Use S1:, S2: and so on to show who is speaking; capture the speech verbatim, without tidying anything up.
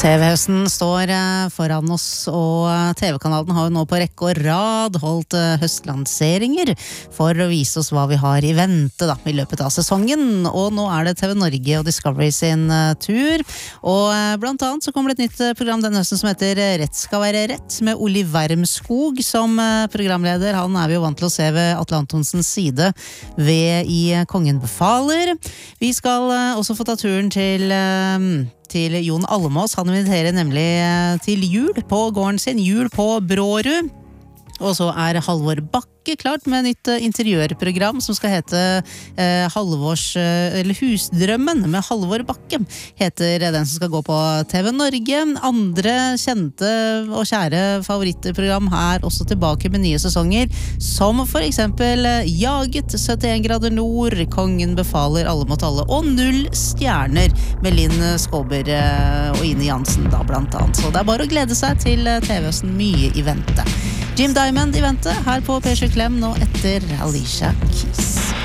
S1: T V-høsten står foran oss, og T V-kanalen har jo nå på rekke og rad holdt høstlanseringer for å vise oss hva vi har i vente da, i løpet av sesongen. Og nå er det T V Norge og Discovery sin tur, og blant annet så kommer det et nytt program denne høsten som heter Rett skal være rett, med Olli Wermskog som programleder. Han er vi jo vant til å se ved Atle Antonsens side ved I Kongen befaler. Vi skal også få ta turen til til Jon Almaas. Han inviterer nemlig til jul på gården sin, jul på Brårud. Og så er Halvor Bakke klart med nytt interiørprogram som skal hete eh, Halvors, eller Husdrømmen med Halvor Bakke, heter den som skal gå på T V Norge. Andre kjente og kjære favorittprogram er også tilbake med nye sesonger, som for eksempel Jaget, syttien grader nord, Kongen befaler, Alle mot alle, og Null stjerner med Linn Skåber og Ine Jansen da blant annet. Så det er bare å glede seg til T V-høsten, mye i vente. Jim Diamond i vente her på P sju Klem nå etter Alicia Keys.